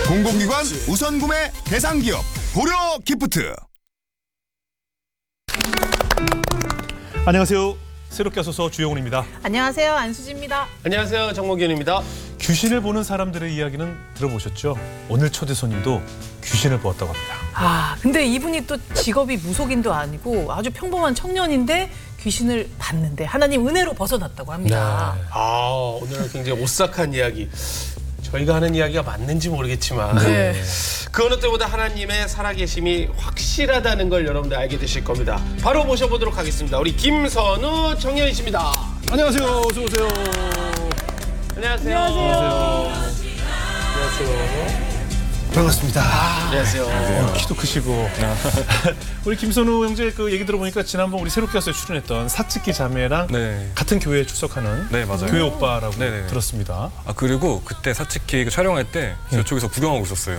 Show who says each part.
Speaker 1: 공공기관 우선 구매 대상 기업 고려 기프트.
Speaker 2: 안녕하세요. 새롭게 하소서 주영훈입니다.
Speaker 3: 안녕하세요. 안수지입니다.
Speaker 4: 안녕하세요. 정목윤입니다.
Speaker 2: 귀신을 보는 사람들의 이야기는 들어보셨죠? 오늘 초대 손님도 귀신을 보았다고 합니다.
Speaker 3: 아, 근데 이분이 또 직업이 무속인도 아니고 아주 평범한 청년인데 귀신을 봤는데 하나님 은혜로 벗어났다고 합니다.
Speaker 4: 오늘은 굉장히 오싹한 이야기. 저희가 하는 이야기가 맞는지 모르겠지만
Speaker 3: 네.
Speaker 4: 그 어느 때보다 하나님의 살아계심이 확실하다는 걸 여러분들 알게 되실 겁니다. 바로 모셔보도록 하겠습니다. 우리 김선우 청년이십니다.
Speaker 2: 안녕하세요. 어서 오세요.
Speaker 4: 안녕하세요. 안녕하세요.
Speaker 1: 반갑습니다.
Speaker 4: 안녕하세요.
Speaker 2: 키도 크시고. 우리 김선우 형제 그 얘기 들어보니까 지난번 우리 새롭게 와서 출연했던 사츠키 자매랑
Speaker 5: 네.
Speaker 2: 같은 교회에 출석하는
Speaker 5: 네, 맞아요.
Speaker 2: 교회 오빠라고
Speaker 5: 네네네.
Speaker 2: 들었습니다.
Speaker 5: 아 그리고 그때 사츠키 그 촬영할 때 저쪽에서 구경하고 있었어요.